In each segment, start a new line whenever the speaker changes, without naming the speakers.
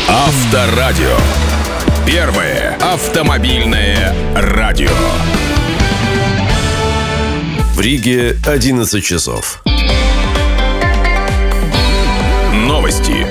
Авторадио. Первое автомобильное радио.
В Риге 11 часов.
Новости.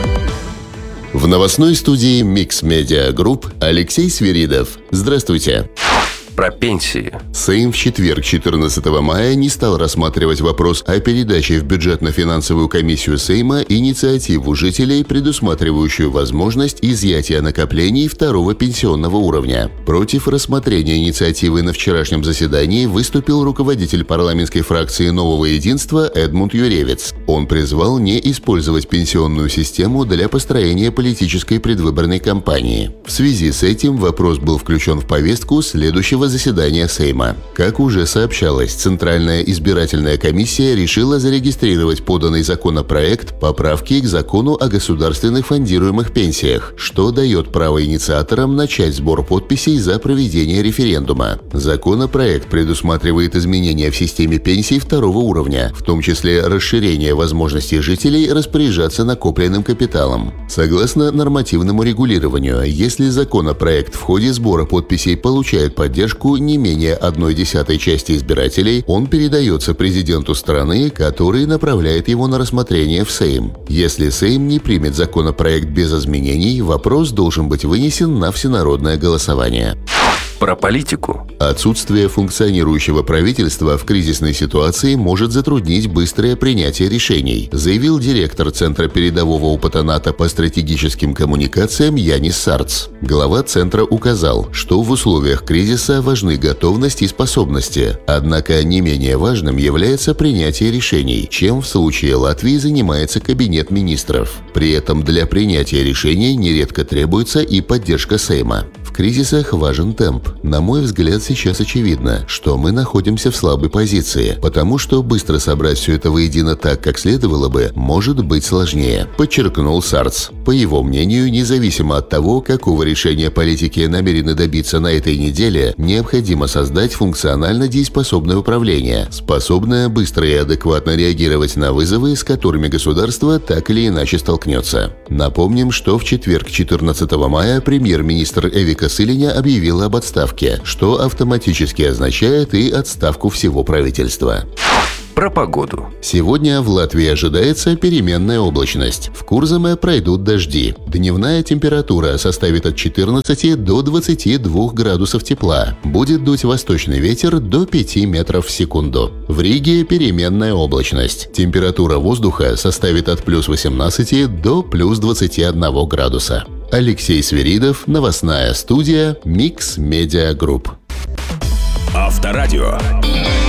В новостной студии Mix Media Group Алексей Свиридов. Здравствуйте.
Про пенсии.
Сейм в четверг, 14 мая, не стал рассматривать вопрос о передаче в бюджетно-финансовую комиссию Сейма инициативу жителей, предусматривающую возможность изъятия накоплений второго пенсионного уровня. Против рассмотрения инициативы на вчерашнем заседании выступил руководитель парламентской фракции «Нового единства» Эдмунд Юревец. Он призвал не использовать пенсионную систему для построения политической предвыборной кампании. В связи с этим вопрос был включен в повестку следующего заседания Сейма. Как уже сообщалось, Центральная избирательная комиссия решила зарегистрировать поданный законопроект поправки к закону о государственных фондируемых пенсиях, что дает право инициаторам начать сбор подписей за проведение референдума. Законопроект предусматривает изменения в системе пенсий второго уровня, в том числе расширение возможностей жителей распоряжаться накопленным капиталом. Согласно нормативному регулированию, если законопроект в ходе сбора подписей получает поддержку не менее 1/10 части избирателей, он передается президенту страны, который направляет его на рассмотрение в Сейм. Если Сейм не примет законопроект без изменений, вопрос должен быть вынесен на всенародное голосование.
Про политику.
Отсутствие функционирующего правительства в кризисной ситуации может затруднить быстрое принятие решений, заявил директор Центра передового опыта НАТО по стратегическим коммуникациям Янис Сарц. Глава Центра указал, что в условиях кризиса важны готовность и способности, однако не менее важным является принятие решений, чем в случае Латвии занимается Кабинет министров. При этом для принятия решений нередко требуется и поддержка Сейма. В кризисах важен темп. На мой взгляд, сейчас очевидно, что мы находимся в слабой позиции, потому что быстро собрать все это воедино так, как следовало бы, может быть сложнее, подчеркнул Сарц. По его мнению, независимо от того, какого решения политики намерены добиться на этой неделе, необходимо создать функционально дееспособное управление, способное быстро и адекватно реагировать на вызовы, с которыми государство так или иначе столкнется. Напомним, что в четверг, 14 мая, премьер-министр Эвика Силиня объявила об отставке, что автоматически означает и отставку всего правительства.
Про погоду.
Сегодня в Латвии ожидается переменная облачность. В Курзаме пройдут дожди. Дневная температура составит от 14 до 22 градусов тепла. Будет дуть восточный ветер до 5 метров в секунду. В Риге переменная облачность. Температура воздуха составит от плюс 18 до плюс 21 градуса. Алексей Свиридов, новостная студия Mix Media Group.
Авторадио.